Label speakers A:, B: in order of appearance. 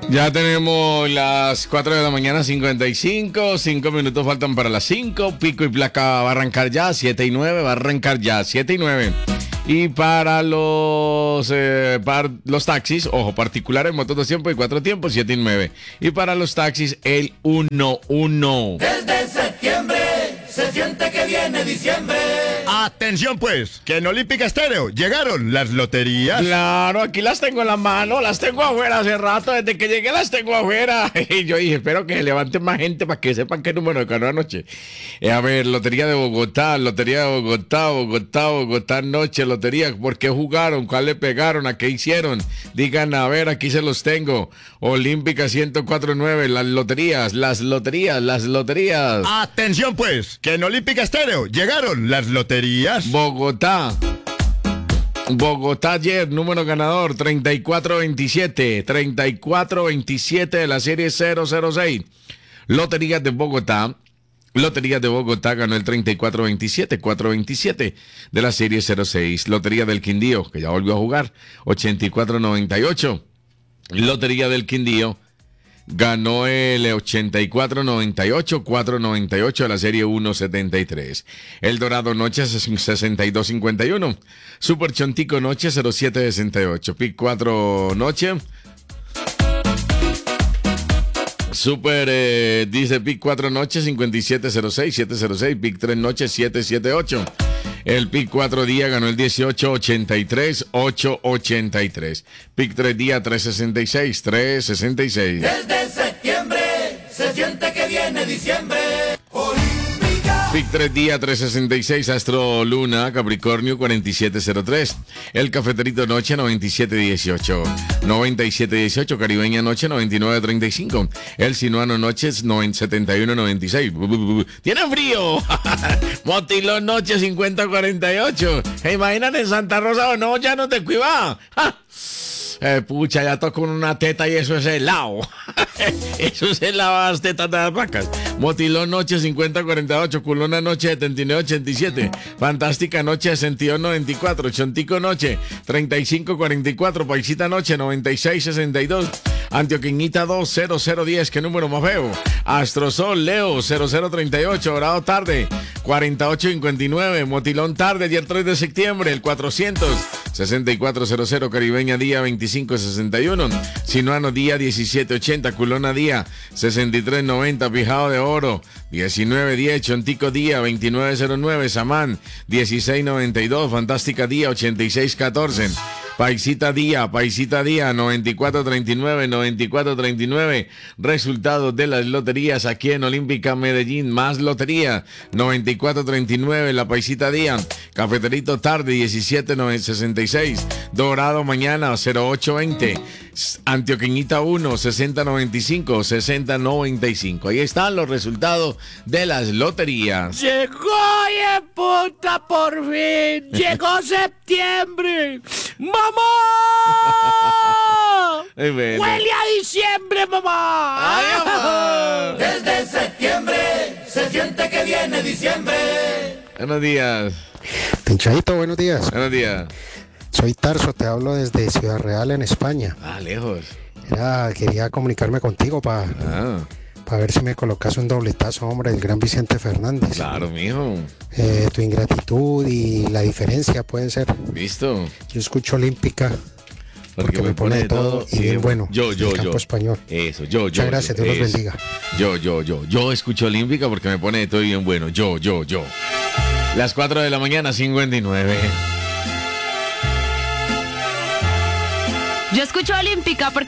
A: Ya tenemos las 4 de la mañana, 55, 5 minutos faltan para las 5, pico y placa va a arrancar ya, 7 y 9, va a arrancar ya, 7 y 9. Y para los taxis, ojo, particulares, motos de tiempo y 4 tiempos, 7 y 9. Y para los taxis, el 1-1.
B: Desde septiembre se siente que viene diciembre.
C: Atención pues, que en Olímpica Estéreo llegaron las loterías.
A: Claro, aquí las tengo en la mano, las tengo afuera hace rato, desde que llegué las tengo afuera. Y yo dije, espero que se levanten más gente para que sepan qué número ganó anoche. A ver, Lotería de Bogotá, Bogotá anoche, lotería, ¿por qué jugaron? ¿Cuál le pegaron? ¿A qué hicieron? Digan, a ver, aquí se los tengo. Olímpica 104.9, las loterías.
C: Atención pues, que en Olímpica Estéreo llegaron las loterías.
A: Bogotá ayer, número ganador 3427 de la serie 006. Loterías de Bogotá ganó el 427 de la serie 06. Lotería del Quindío, que ya volvió a jugar, 8498. Lotería del Quindío ganó el 498 de la serie 173. El Dorado Noche 6251. Super Chontico Noche 0768. Pic 4 Noche. Super, dice Pic 4 Noche 5706, Pic 3 Noche 778. El Pic 4 Día ganó el 883. Pic 3 Día 366.
B: Desde septiembre se siente que viene diciembre. Olímpica.
A: Pic 3 Día 366, Astro Luna, Capricornio 4703. El Cafeterito Noche 9718. Caribeña Noche 9935. El Sinuano Noche 7196. ¡Tienen frío! Motilón Noche 5048. Imaginan en Santa Rosa o no, ya no te cuiva. Pucha, ya toco una teta y eso es helado. Eso es helado, las tetas de las vacas. Motilón Noche 5048, Culona Noche 7987, Fantástica Noche 6294, Chontico Noche 3544, Paisita Noche 9662, Antioqueñita 20010, ¿qué número más feo? Astrosol Leo 0038, Dorado Tarde 4859, Motilón Tarde ayer 3 de septiembre, el 400 Caribeña Día 2561, Sinuano Día 1780, Culona Día 6390, Pijado de Oro 1910, Chontico Día 2909, Samán 1692, Fantástica Día 8614, Paisita Día 9439. Resultados de las loterías aquí en Olímpica Medellín, más lotería 9439, la Paisita Día, Cafeterito Tarde 1766, Dorado Mañana 0820, Antioqueñita 1 6095. Ahí están los resultados de las loterías.
D: Llegó puta, por fin. Llegó septiembre. ¡Mamá!
A: Bueno.
D: ¡Huele a diciembre, mamá!
A: ¡Ay, mamá!
B: Desde septiembre se siente que viene diciembre.
A: Buenos días.
E: Pinchadito, buenos días.
A: Buenos días.
E: Soy Tarso, te hablo desde Ciudad Real, en España.
A: Lejos.
E: Quería comunicarme contigo para ver si me colocas un dobletazo, hombre, del gran Vicente Fernández.
A: Claro, mijo.
E: Tu ingratitud y la diferencia pueden ser.
A: Listo.
E: Yo escucho Olímpica porque me pone de todo y bien bueno.
A: Yo.
E: Campo español.
A: Eso, yo.
E: Muchas gracias, Dios los bendiga.
A: Yo escucho Olímpica porque me pone de todo y bien bueno. Yo. Las 4 de la mañana, 59.
F: Yo escucho Olímpica porque